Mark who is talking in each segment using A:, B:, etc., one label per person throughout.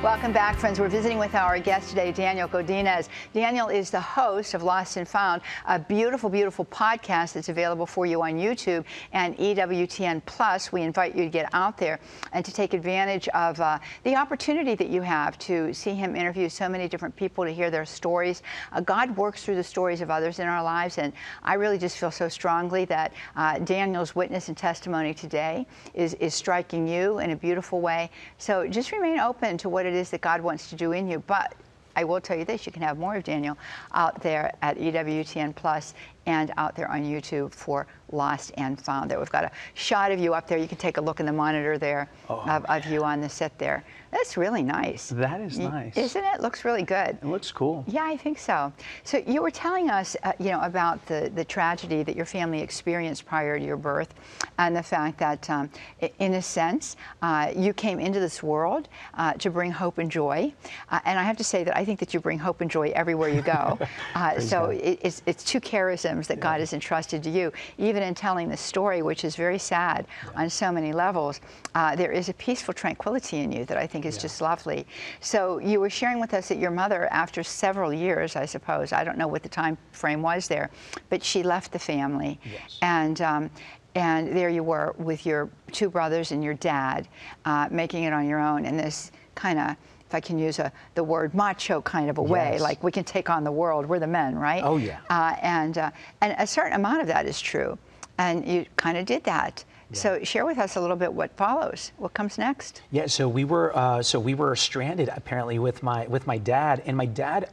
A: Welcome back, friends. We're visiting with our guest today, Daniel Godinez. Daniel is the host of Lost and Found, a beautiful, beautiful podcast that's available for you on YouTube and EWTN Plus. We invite you to get out there and to take advantage of the opportunity that you have to see him interview so many different people, to hear their stories. God works through the stories of others in our lives, and I really just feel so strongly that Daniel's witness and testimony today is striking you in a beautiful way. So just remain open to what it is that God wants to do in you. But I will tell you this, you can have more of Daniel out there at EWTN Plus and out there on YouTube for Lost and Found. There, we've got a shot of you up there. You can take a look in the monitor there of you on the set there. That's really nice.
B: That is nice.
A: Isn't it? Looks really good.
B: It looks cool.
A: Yeah, I think so. So you were telling us, about the tragedy that your family experienced prior to your birth, and the fact that, in a sense, you came into this world to bring hope and joy. And I have to say that I think that you bring hope and joy everywhere you go. So it's two charisms that God has entrusted to you. Even in telling the story, which is very sad on so many levels, there is a peaceful tranquility in you that I think is just lovely. So you were sharing with us that your mother, after several years, I suppose, I don't know what the time frame was there, but she left the family.
B: Yes.
A: And there you were with your two brothers and your dad, making it on your own in this kind of, if I can use the word macho kind of a way, like we can take on the world, we're the men, right?
B: Oh, yeah.
A: And a certain amount of that is true. And you kind of did that. Yeah. So share with us a little bit what follows, what comes next.
B: Yeah, so we were stranded apparently with my dad, and my dad,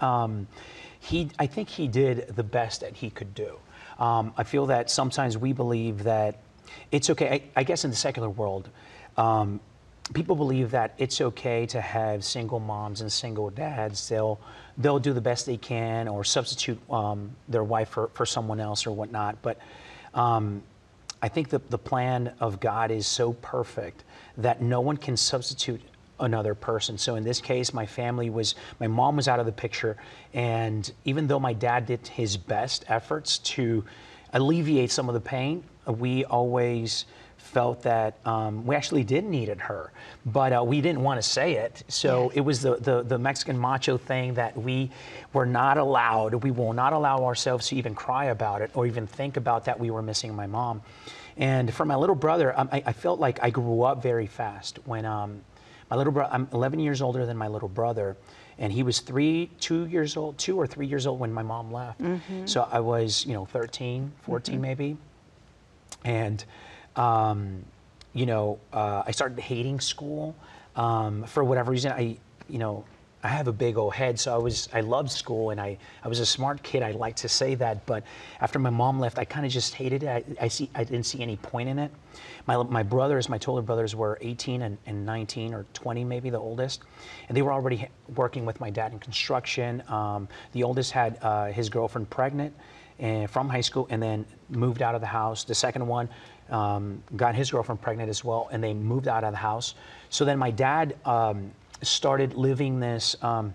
B: I think he did the best that he could do. I feel that sometimes we believe that it's okay. I guess in the secular world, people believe that it's okay to have single moms and single dads. They'll do the best they can, or substitute their wife for someone else or whatnot. But I think the plan of God is so perfect that no one can substitute another person. So in this case, my mom was out of the picture, and even though my dad did his best efforts to alleviate some of the pain, we always felt that we actually did needed her, but we didn't want to say it. So it was the Mexican macho thing that we will not allow ourselves to even cry about it or even think about that we were missing my mom. And for my little brother, I felt like I grew up very fast when my little brother, I'm 11 years older than my little brother, and he was 2 or 3 years old when my mom left. Mm-hmm. So I was, 13, 14 maybe. And I started hating school for whatever reason. I have a big old head, so I loved school, and I was a smart kid. I like to say that, but after my mom left, I kind of just hated it. I didn't see any point in it. My two older brothers were 18 and 19 or 20, maybe the oldest, and they were already working with my dad in construction. The oldest had his girlfriend pregnant from high school, and then moved out of the house. The second one got his girlfriend pregnant as well, and they moved out of the house. So then my dad started living this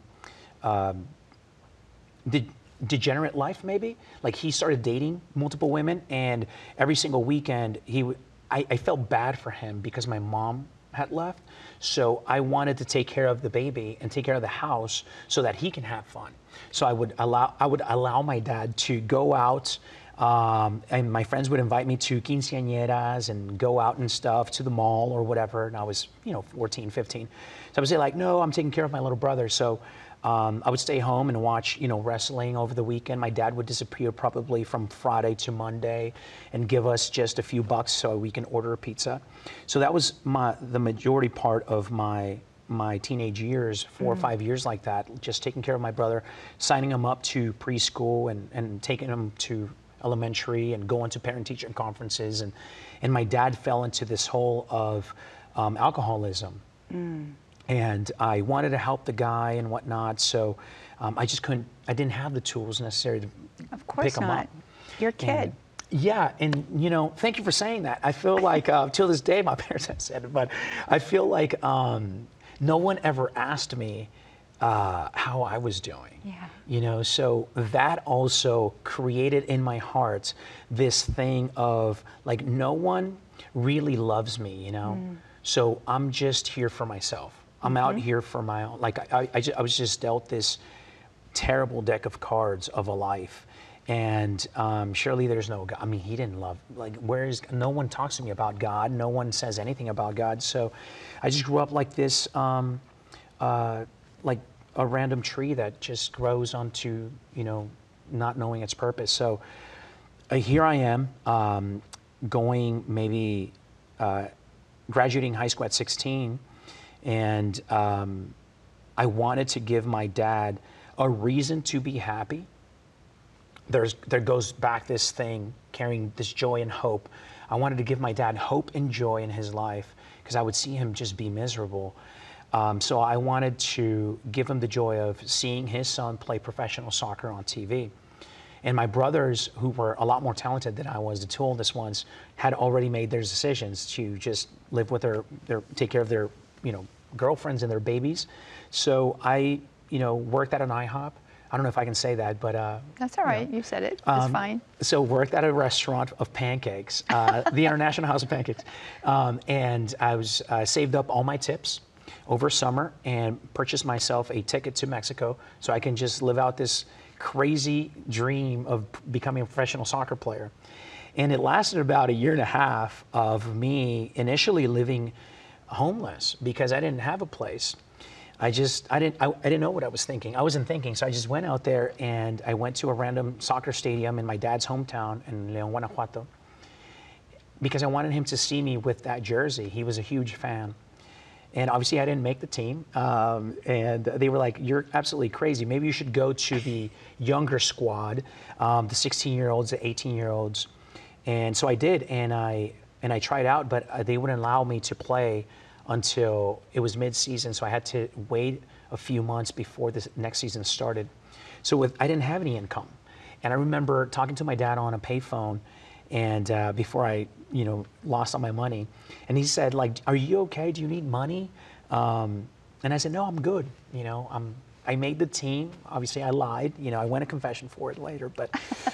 B: degenerate life, maybe. Like, he started dating multiple women, and every single weekend I felt bad for him because my mom had left. So I wanted to take care of the baby and take care of the house so that he can have fun. So I would allow my dad to go out, and my friends would invite me to quinceañeras and go out and stuff, to the mall or whatever. And I was, 14, 15. So I would say, like, no, I'm taking care of my little brother. So I would stay home and watch, wrestling over the weekend. My dad would disappear probably from Friday to Monday and give us just a few bucks so we can order a pizza. So that was the majority part of my teenage years, 4 or 5 years like that, just taking care of my brother, signing him up to preschool and taking him to elementary and going to parent-teacher conferences. And my dad fell into this hole of alcoholism. And I wanted to help the guy and whatnot, so I didn't have the tools necessary to pick him up.
A: You're a kid.
B: And thank you for saying that. I feel like, till this day, my parents have said it, but I feel like no one ever asked me how I was doing. So that also created in my heart this thing of, like, no one really loves me, So I'm just here for myself. I'm out here for my own. Like I was just dealt this terrible deck of cards of a life. And surely there's no God. I mean, he didn't love, like, no one talks to me about God. No one says anything about God. So I just grew up like this, like a random tree that just grows onto, not knowing its purpose. So here I am, going maybe, graduating high school at 16. And I wanted to give my dad a reason to be happy. There goes back this thing, carrying this joy and hope. I wanted to give my dad hope and joy in his life because I would see him just be miserable. So I wanted to give him the joy of seeing his son play professional soccer on TV. And my brothers, who were a lot more talented than I was, the two oldest ones, had already made their decisions to just live with take care of their, girlfriends and their babies. So I, worked at an IHOP. I don't know if I can say that, but
A: that's all right. You said it. It's fine.
B: So worked at a restaurant of pancakes, the International House of Pancakes, and I was saved up all my tips over summer and purchased myself a ticket to Mexico so I can just live out this crazy dream of becoming a professional soccer player. And it lasted about 1.5 years of me initially living homeless because I didn't have a place. I didn't know what I was thinking. I wasn't thinking, so I just went out there and I went to a random soccer stadium in my dad's hometown in León, Guanajuato, because I wanted him to see me with that jersey. He was a huge fan. And obviously I didn't make the team. And they were like, "You're absolutely crazy. Maybe you should go to the younger squad, the 16-year-olds, the 18-year-olds. And so I did, and I tried out, but they wouldn't allow me to play until it was mid-season, so I had to wait a few months before the next season started. So I didn't have any income. And I remember talking to my dad on a payphone, and before I, lost all my money, and he said, like, "Are you okay? Do you need money?" And I said, "No, I'm good. I made the team. Obviously, I lied. I went to confession for it later, but."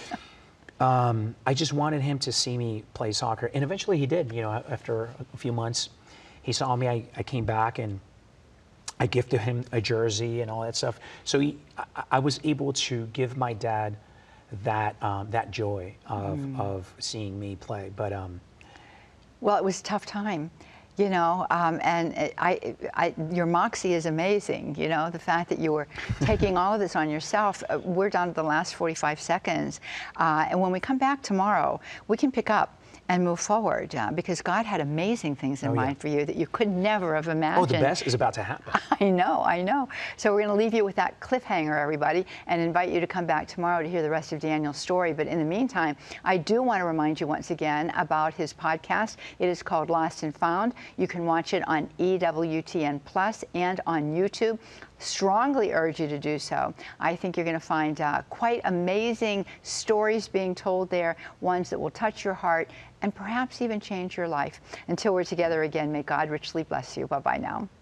B: I just wanted him to see me play soccer, and eventually he did. After a few months, he saw me. I came back and I gifted him a jersey and all that stuff. So I was able to give my dad that joy of seeing me play. But
A: well, it was a tough time. And your moxie is amazing. The fact that you were taking all of this on yourself. We're down to the last 45 seconds. And when we come back tomorrow, we can pick up and move forward because God had amazing things in mind for you that you could never have imagined.
B: Oh, the best is about to happen.
A: I know. So we're going to leave you with that cliffhanger, everybody, and invite you to come back tomorrow to hear the rest of Daniel's story. But in the meantime, I do want to remind you once again about his podcast. It is called Lost and Found. You can watch it on EWTN Plus and on YouTube. Strongly urge you to do so. I think you're going to find quite amazing stories being told there, ones that will touch your heart and perhaps even change your life. Until we're together again, may God richly bless you. Bye-bye now.